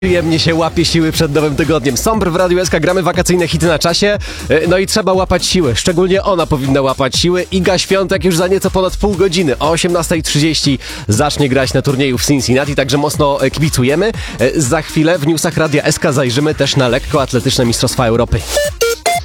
Przyjemnie się łapie siły przed nowym tygodniem. Sombr w Radiu SK, gramy wakacyjne hity na czasie. No i trzeba łapać siły. Szczególnie ona powinna łapać siły. Iga Świątek już za nieco ponad pół godziny o 18:30 zacznie grać na turnieju w Cincinnati, także mocno kibicujemy. Za chwilę w newsach Radia SK zajrzymy też na lekkoatletyczne Mistrzostwa Europy.